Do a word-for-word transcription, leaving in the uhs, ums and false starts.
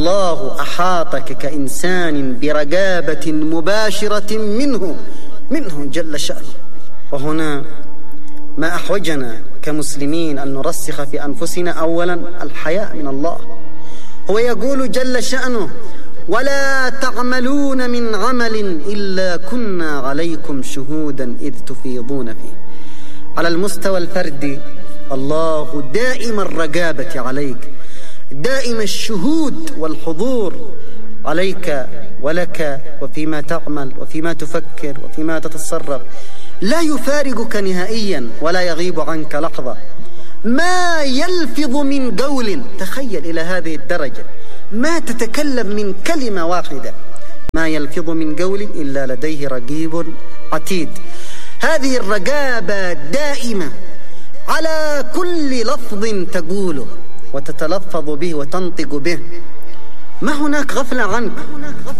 الله أحاطك كإنسان برقابة مباشرة منه منه جل شأنه. وهنا ما أحوجنا كمسلمين أن نرسخ في أنفسنا أولا الحياء من الله. هو يقول جل شأنه: ولا تعملون من عمل إلا كنا عليكم شهودا إذ تفيضون فيه. على المستوى الفردي الله دائم الرقابة عليك، دائم الشهود والحضور عليك ولك وفيما تعمل وفيما تفكر وفيما تتصرف، لا يفارقك نهائيا ولا يغيب عنك لحظة. ما يلفظ من قول، تخيل إلى هذه الدرجة، ما تتكلم من كلمة واحدة، ما يلفظ من قول إلا لديه رقيب عتيد. هذه الرقابة دائمة على كل لفظ تقوله وتتلفظ به وتنطق به، ما هناك غفلة عنك.